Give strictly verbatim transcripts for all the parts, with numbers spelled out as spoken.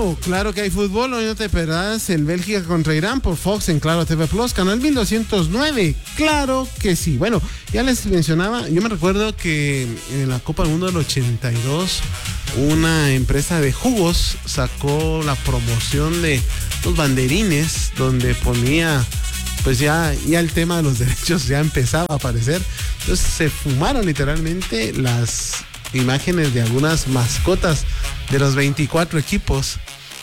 Claro, claro que hay fútbol. Hoy no te perderás el Bélgica contra Irán por Fox en Claro T V Plus, canal mil doscientos nueve. Claro que sí. Bueno, ya les mencionaba, yo me recuerdo que en la Copa del Mundo del ochenta y dos, una empresa de jugos sacó la promoción de los banderines donde ponía, pues ya, ya el tema de los derechos ya empezaba a aparecer. Entonces se fumaron literalmente las imágenes de algunas mascotas de los veinticuatro equipos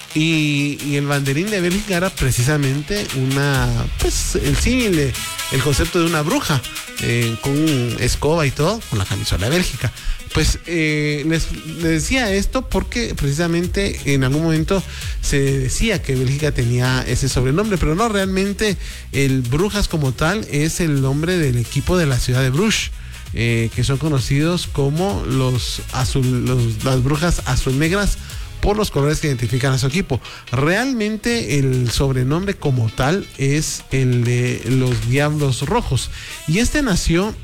y, y el banderín de Bélgica era precisamente una, pues el símil, el concepto de una bruja eh, con escoba y todo, con la camisola de Bélgica. Pues eh, les, les decía esto porque precisamente en algún momento se decía que Bélgica tenía ese sobrenombre, pero no, realmente el Brujas como tal es el nombre del equipo de la ciudad de Bruges. Eh, que son conocidos como los azul, los, las brujas azul negras por los colores que identifican a su equipo. Realmente el sobrenombre como tal es el de los Diablos Rojos, y este nació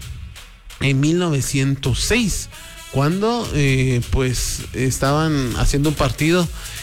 en mil novecientos seis, cuando eh, pues estaban haciendo un partido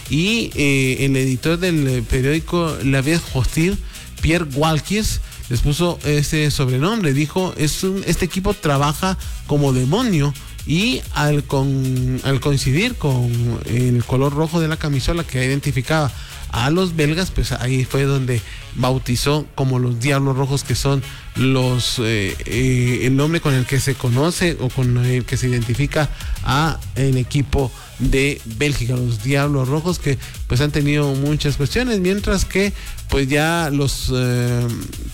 y eh, el editor del periódico La Vie Hostile, Pierre Walkies, les puso ese sobrenombre. Dijo, es un, este equipo trabaja como demonio, y al, con, al coincidir con el color rojo de la camisola que identificaba a los belgas, pues ahí fue donde bautizó como los Diablos Rojos, que son los eh, eh, el nombre con el que se conoce o con el que se identifica a el equipo de Bélgica, los Diablos Rojos, que pues han tenido muchas cuestiones, mientras que pues ya los eh,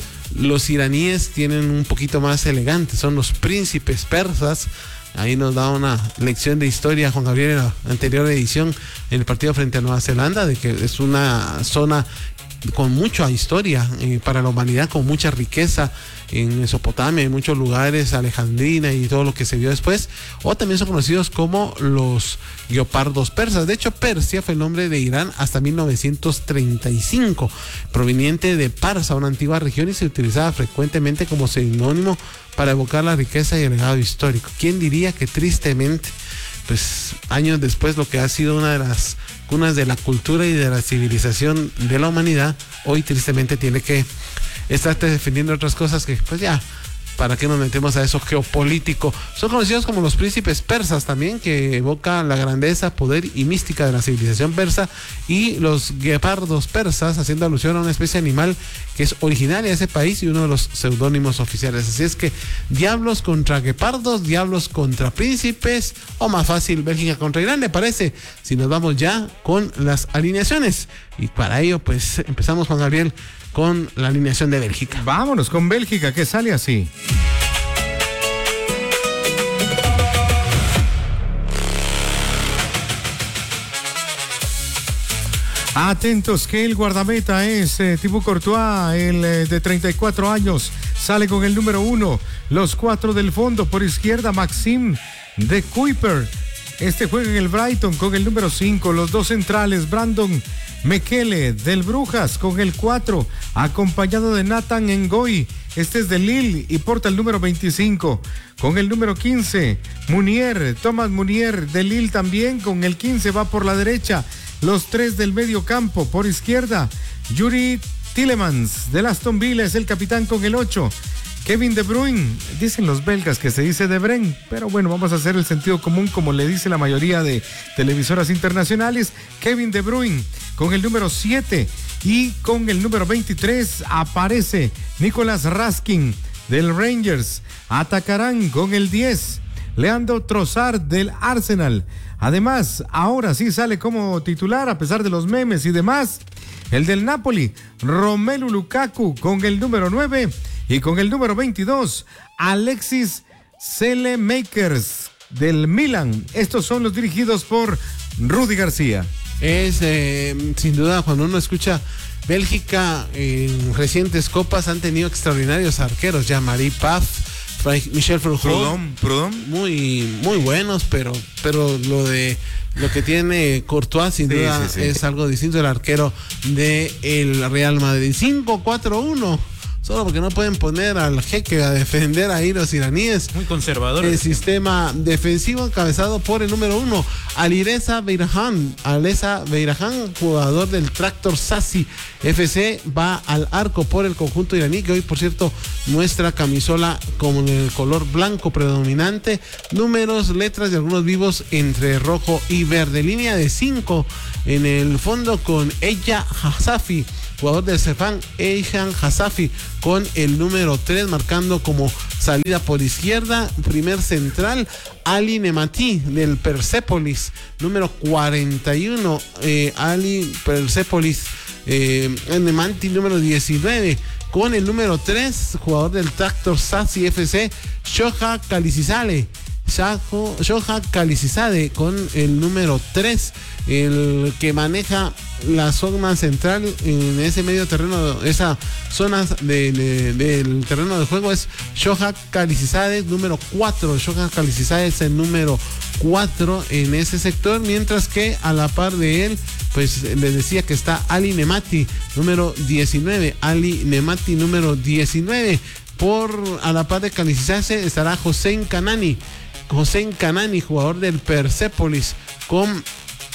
los iraníes tienen un poquito más elegantes, son los príncipes persas. Ahí nos da una lección de historia Juan Gabriel en la anterior edición, en el partido frente a Nueva Zelanda, de que es una zona con mucha historia eh, para la humanidad, con mucha riqueza en Mesopotamia, en muchos lugares, Alejandrina y todo lo que se vio después. O también son conocidos como los guepardos persas. De hecho, Persia fue el nombre de Irán hasta mil novecientos treinta y cinco, proveniente de Parsa, una antigua región, y se utilizaba frecuentemente como sinónimo para evocar la riqueza y el legado histórico. ¿Quién diría que tristemente, pues años después, lo que ha sido una de las cunas de la cultura y de la civilización de la humanidad, hoy tristemente tiene que estar defendiendo otras cosas que pues ya, ¿para qué nos metemos a eso geopolítico? Son conocidos como los príncipes persas también, que evocan la grandeza, poder y mística de la civilización persa, y los guepardos persas, haciendo alusión a una especie animal que es originaria de ese país y uno de los seudónimos oficiales. Así es que diablos contra guepardos, diablos contra príncipes, o más fácil, Bélgica contra Irán, ¿le parece? Si nos vamos ya con las alineaciones, y para ello pues empezamos, Juan Gabriel, con la alineación de Bélgica. Vámonos con Bélgica, que sale así. Atentos que el guardameta es eh, Thibaut Courtois, el eh, de treinta y cuatro años, sale con el número uno. Los cuatro del fondo, por izquierda, Maxime de Kuiper. Este juega en el Brighton con el número cinco. Los dos centrales, Brandon Mekele del Brujas con el cuatro, acompañado de Nathan Ngoy. Este es de Lille y porta el número veinticinco. Con el número quince, Munier, Thomas Munier de Lille también. Con el quince va por la derecha. Los tres del medio campo, por izquierda, Yuri Tillemans del Aston Villa es el capitán con el ocho. Kevin De Bruyne, dicen los belgas que se dice De Bruyne, pero bueno, vamos a hacer el sentido común como le dice la mayoría de televisoras internacionales. Kevin De Bruyne con el número siete, y con el número veintitrés aparece Nicolas Raskin del Rangers. Atacarán con el diez, Leandro Trossard del Arsenal. Además, ahora sí sale como titular a pesar de los memes y demás, el del Napoli, Romelu Lukaku con el número nueve. Y con el número veintidós, Alexis Selemakers del Milan. Estos son los dirigidos por Rudy García. Es eh, sin duda, cuando uno escucha Bélgica en recientes copas, han tenido extraordinarios arqueros, Jean-Marie Paf, Michel Prudhomme, muy muy buenos, pero pero lo de lo que tiene Courtois sin sí, duda sí, sí. es algo distinto. El arquero de el Real Madrid. Cinco cuatro uno solo porque no pueden poner al jeque a defender ahí los iraníes. Muy conservador. El sistema defensivo encabezado por el número uno, Alireza Beirahan. Alireza Beirahan, jugador del Tractor Sassi F C, va al arco por el conjunto iraní, que hoy, por cierto, muestra camisola con el color blanco predominante, números, letras y algunos vivos entre rojo y verde. Línea de cinco en el fondo con Eya Hasafi, jugador del Sepan, Eihan Hasafi, con el número tres, marcando como salida por izquierda. Primer central, Ali Nemati del Persepolis, número cuarenta y uno, eh, Ali Persepolis, eh, Nemati número diecinueve, con el número tres, jugador del Tractor Sassi F C, Shoja Kalisizale. Shoja Kalisizade con el número tres, el que maneja la zona central en ese medio terreno, esa zona de, de, del terreno de juego es Shoja Kalisizade, número cuatro. Shoja Kalisizade es el número cuatro en ese sector, mientras que a la par de él, pues les decía que está Ali Nemati, número diecinueve. Ali Nemati, número diecinueve. Por a la par de Kalisizade estará Hossein Kanani. Hossein Kanani, jugador del Persepolis, con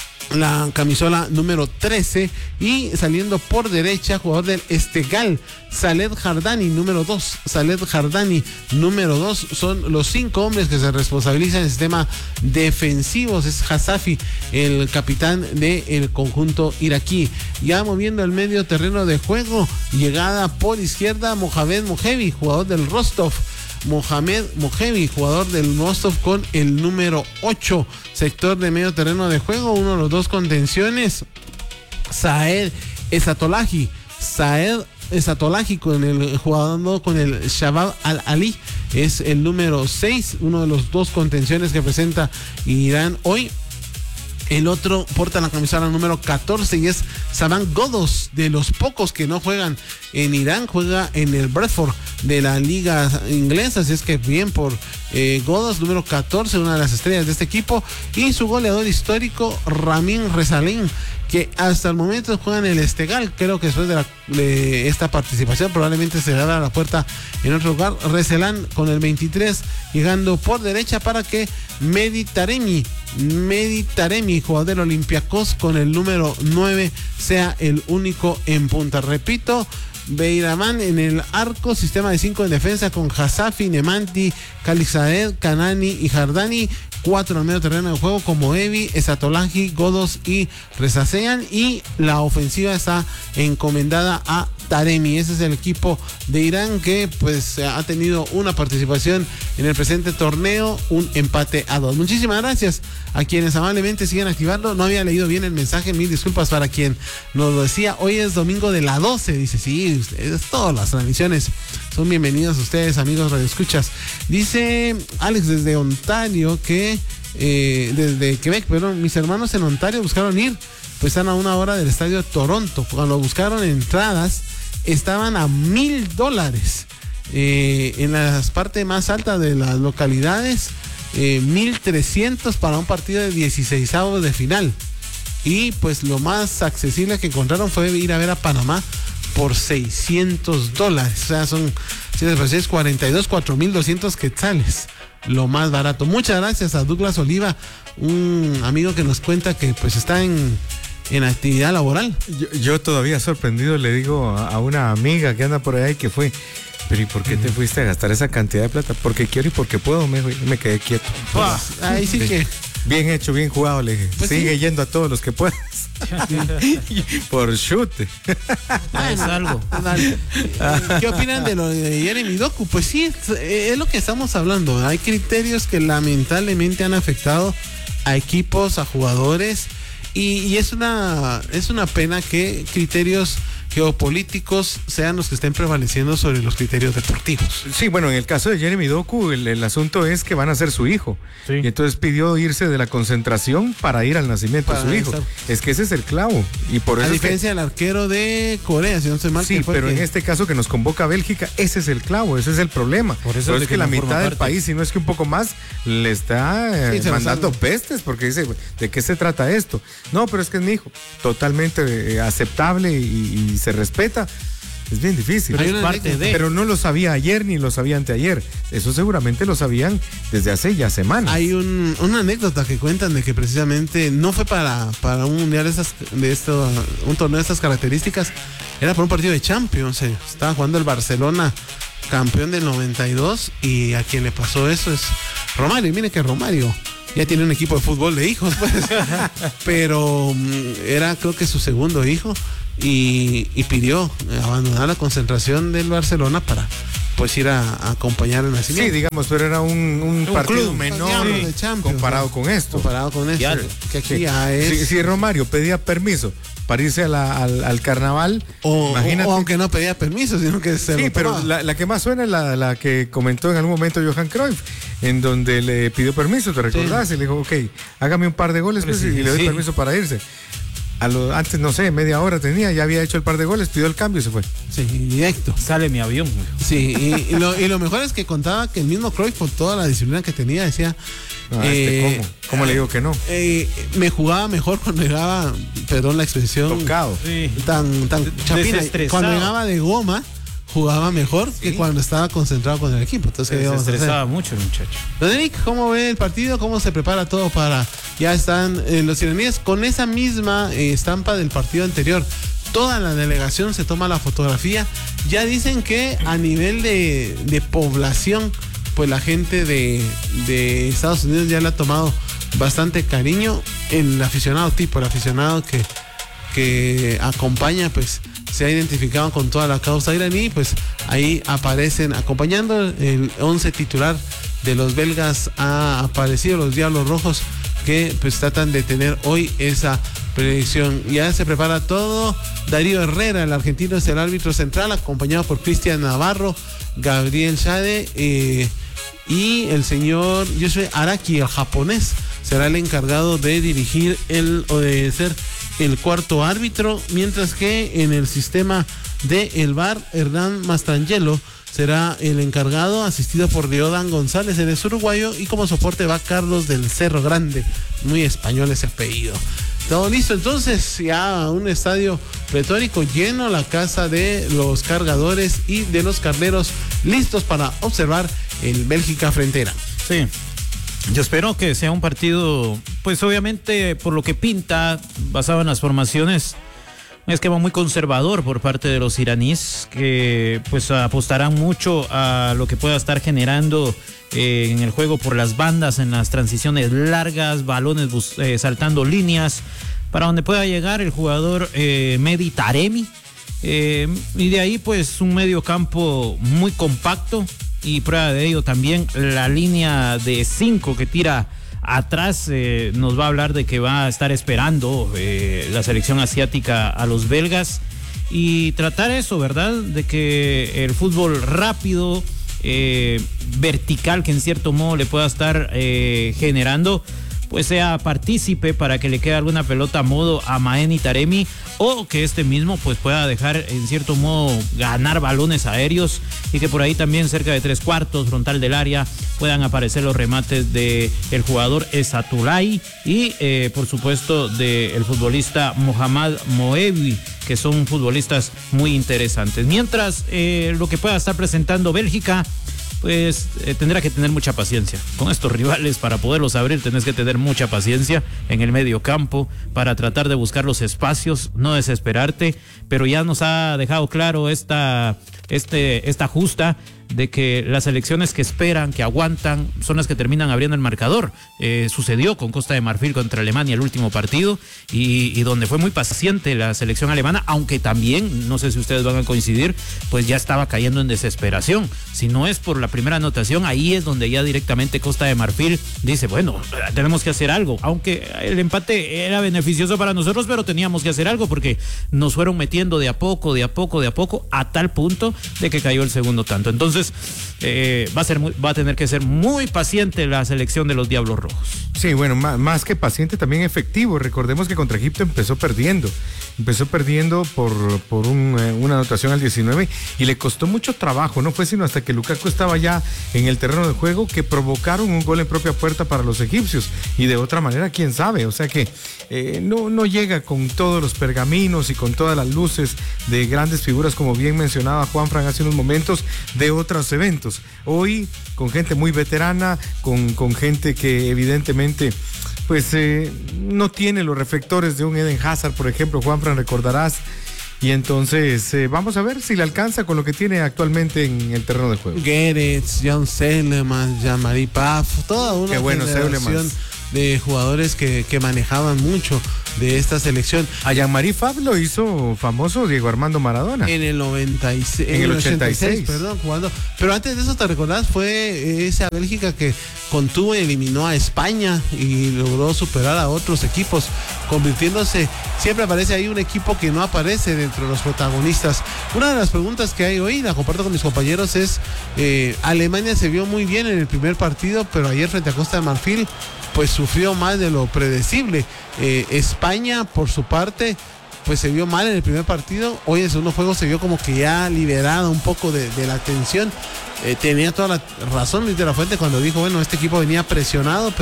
la camisola número trece, y saliendo por derecha, jugador del Estegal, Saled Jardani, número dos. Saled Jardani, número dos. Son los cinco hombres que se responsabilizan del sistema defensivo. Es Hasafi, el capitán del conjunto iraquí. Ya moviendo el medio terreno de juego, llegada por izquierda, Mohamed Mojevi, jugador del Rostov. Mohamed Mojevi, jugador del Rostov, con el número ocho. Sector de medio terreno de juego, uno de los dos contenciones, Saed Esatolahi. Saed Esatolahi con el jugando con el Shabab Al-Ali, es el número seis, uno de los dos contenciones que presenta Irán hoy. El otro porta la camisola número catorce y es Saban Godos, de los pocos que no juegan en Irán, juega en el Bradford de la liga inglesa, así es que bien por eh, Godos, número catorce, una de las estrellas de este equipo, y su goleador histórico, Ramin Resalín, que hasta el momento juega en el Estegal. Creo que después de, la, de esta participación probablemente se le abra la puerta en otro lugar. Reselán con el veintitrés, llegando por derecha para que Mehdi Taremi, Mehdi Taremi, jugador del Olympiacos, con el número nueve, sea el único en punta. Repito, Beiraman en el arco, sistema de cinco en defensa con Hasafi, Nemanti, Kalisizade, Kanani y Jardani. Cuatro en medio terreno de juego como Evi, Esatolahi, Godos y Rezasean, y la ofensiva está encomendada a Taremi. Ese es el equipo de Irán, que pues ha tenido una participación en el presente torneo, un empate a dos. Muchísimas gracias a quienes amablemente siguen activando. No había leído bien el mensaje, mil disculpas para quien nos lo decía. Hoy es domingo de la doce, dice, sí, ustedes, todas las transmisiones son bienvenidos ustedes, amigos radioescuchas. Dice Alex desde Ontario que eh, desde Quebec, perdón, mis hermanos en Ontario buscaron ir, pues están a una hora del estadio de Toronto. Cuando buscaron entradas estaban a mil dólares eh, en las partes más altas de las localidades, eh, mil trescientos para un partido de dieciseisavos de final, y pues lo más accesible que encontraron fue ir a ver a Panamá por seiscientos dólares, o sea, son cuarenta y dos, cuatro mil doscientos quetzales, lo más barato. Muchas gracias a Douglas Oliva, un amigo que nos cuenta que pues está en en actividad laboral. Yo, yo todavía sorprendido le digo a, a una amiga que anda por allá y que fue, pero ¿y por qué te fuiste a gastar esa cantidad de plata? Porque quiero y porque puedo, me, me quedé quieto. Pues, ahí sí que bien hecho, bien jugado, le dije. Pues sigue sí, yendo a todos los que puedas. Por chute. Ah, es algo. ¿Qué opinan de lo de Jeremy Doku? Pues sí, es lo que estamos hablando. Hay criterios que lamentablemente han afectado a equipos, a jugadores, y, y es una es una pena que criterios geopolíticos sean los que estén prevaleciendo sobre los criterios deportivos. Sí, bueno, en el caso de Jeremy Doku, el, el asunto es que van a ser su hijo. Sí. Y entonces pidió irse de la concentración para ir al nacimiento para de su hijo. Estar... Es que ese es el clavo. Y por a eso diferencia que... del arquero de Corea, si no estoy mal. Sí, pero que... en este caso que nos convoca Bélgica, ese es el clavo, ese es el problema. Por eso es que, que la mitad del país, si no es que un poco más, le está eh, sí, mandando pestes, porque dice, ¿de qué se trata esto? No, pero es que es mi hijo. Totalmente eh, aceptable y, y se respeta, Es bien difícil. Hay Es una parte anécdota. de. Pero no lo sabía ayer ni lo sabía anteayer. Eso seguramente lo sabían desde hace ya semanas. Hay un, una anécdota que cuentan de que precisamente no fue para, para un mundial de, estas, de esto, un torneo de estas características, era por un partido de Champions. eh. Estaba jugando el Barcelona, campeón del noventa y dos, y a quien le pasó eso es Romario. Y mire que Romario ya tiene un equipo de fútbol de hijos, pues. Pero mm, era creo que su segundo hijo y, y pidió abandonar la concentración del Barcelona para pues ir a, a acompañar el Sí, nacimiento. digamos, pero era un, un partido club. menor Digamos, de Champions, comparado ¿no? con esto. Comparado con esto, Ya, que aquí Sí. ya es... Si, si Romario pedía permiso para irse a la- al, al carnaval, O, imagínate. o aunque no pedía permiso, sino que se Sí, lo pero tomaba. la, la que más suena es la, la que comentó en algún momento Johan Cruyff, en donde le pidió permiso, ¿te recordás? Y le dijo, ok, hágame un par de goles pues, Sí, y le doy sí. permiso para irse. A lo, antes, no sé, media hora tenía, ya había hecho el par de goles, pidió el cambio y se fue. Sí, directo. Sale mi avión. güey. Sí, y, y lo, y lo mejor es que contaba que el mismo Cruyff, con toda la disciplina que tenía, decía... Ah, este, eh, ¿cómo? ¿Cómo le digo que no? eh, me jugaba mejor cuando llegaba, perdón la expresión, Tocado. Sí. tan, tan chapina. Desestresado. Cuando llegaba de goma, jugaba mejor que cuando estaba concentrado con el equipo. Entonces, ¿qué Se íbamos a hacer? estresaba mucho el muchacho. Don Eric, ¿cómo ve el partido? ¿Cómo se prepara todo para... Ya están eh, los iraníes con esa misma eh, estampa del partido anterior? Toda la delegación se toma la fotografía. Ya dicen que a nivel de, de población, pues la gente de, de Estados Unidos ya le ha tomado bastante cariño. El aficionado tipo, el aficionado que, que acompaña, pues se ha identificado con toda la causa iraní, pues ahí aparecen acompañando el once titular de los belgas. Ha aparecido los Diablos Rojos, que pues tratan de tener hoy esa predicción. Ya se prepara todo. Darío Herrera, el argentino, es el árbitro central, acompañado por Cristian Navarro, Gabriel Shade eh, y el señor Yoshue Araki, el japonés, será el encargado de dirigir el o de ser el cuarto árbitro, mientras que en el sistema de el V A R, Hernán Mastrangelo será el encargado, asistido por Riodan González, él es uruguayo, y como soporte va Carlos del Cerro Grande, muy español ese apellido. Todo listo, entonces ya un estadio pletórico lleno, la casa de los cargadores y de los carneros listos para observar el Bélgica frente a Irán. Sí. Yo espero que sea un partido, pues obviamente por lo que pinta, basado en las formaciones, un esquema muy conservador por parte de los iraníes, que pues apostarán mucho a lo que pueda estar generando eh, en el juego por las bandas, en las transiciones largas, balones bus- eh, saltando líneas, para donde pueda llegar el jugador eh, Mehdi Taremi. Eh, y de ahí pues un medio campo muy compacto, y prueba de ello también la línea de cinco que tira atrás. Eh, nos va a hablar de que va a estar esperando eh, la selección asiática a los belgas, y tratar eso, ¿verdad? De que el fútbol rápido, eh, vertical, que en cierto modo le pueda estar eh, generando, pues sea partícipe para que le quede alguna pelota a modo a Mehdi Taremi, o que este mismo pues pueda dejar en cierto modo ganar balones aéreos, y que por ahí también cerca de tres cuartos frontal del área puedan aparecer los remates de el jugador Esatulay y eh, por supuesto del futbolista Mohamed Moebi, que son futbolistas muy interesantes. Mientras eh, lo que pueda estar presentando Bélgica, pues eh, tendrá que tener mucha paciencia con estos rivales. Para poderlos abrir tenés que tener mucha paciencia en el medio campo para tratar de buscar los espacios, no desesperarte, pero ya nos ha dejado claro esta, este, esta justa de que las selecciones que esperan, que aguantan, son las que terminan abriendo el marcador. Eh, sucedió con Costa de Marfil contra Alemania el último partido, y, y donde fue muy paciente la selección alemana, aunque también, no sé si ustedes van a coincidir, pues ya estaba cayendo en desesperación. Si no es por la primera anotación, ahí es donde ya directamente Costa de Marfil dice, bueno, tenemos que hacer algo, aunque el empate era beneficioso para nosotros, pero teníamos que hacer algo porque nos fueron metiendo de a poco, de a poco, de a poco, a tal punto de que cayó el segundo tanto. Entonces, Eh, va a ser muy, va a tener que ser muy paciente la selección de los Diablos Rojos. Sí, bueno, más, más que paciente, también efectivo. Recordemos que contra Egipto empezó perdiendo empezó perdiendo por, por un, eh, una anotación al diecinueve y le costó mucho trabajo, no fue sino hasta que Lukaku estaba ya en el terreno de juego que provocaron un gol en propia puerta para los egipcios, y de otra manera quién sabe, o sea que eh, no, no llega con todos los pergaminos y con todas las luces de grandes figuras, como bien mencionaba Juanfran hace unos momentos, de otros eventos. Hoy con gente muy veterana, con, con gente que evidentemente pues eh, no tiene los reflectores de un Eden Hazard, por ejemplo, Juanfran, recordarás. Y entonces eh, vamos a ver si le alcanza con lo que tiene actualmente en el terreno de juego. Gerets, John Seleman, Jean-Marie Paf, toda una Qué bueno, generación Seulemans. de jugadores que, que manejaban mucho de esta selección. A Jean-Marie Paf lo hizo famoso Diego Armando Maradona. En el noventa y seis, En el ochenta y seis. perdón, jugando. Pero antes de eso, ¿te recordás? Fue esa Bélgica que contuvo y eliminó a España y logró superar a otros equipos, convirtiéndose, siempre aparece ahí un equipo que no aparece dentro de los protagonistas. Una de las preguntas que hay hoy, la comparto con mis compañeros, es eh, Alemania se vio muy bien en el primer partido, pero ayer frente a Costa de Marfil pues sufrió más de lo predecible. eh, España por su parte pues se vio mal en el primer partido, hoy en el segundo juego se vio como que ya liberada un poco de, de la tensión. Eh, tenía toda la razón Luis de la Fuente cuando dijo, bueno, este equipo venía presionado, pero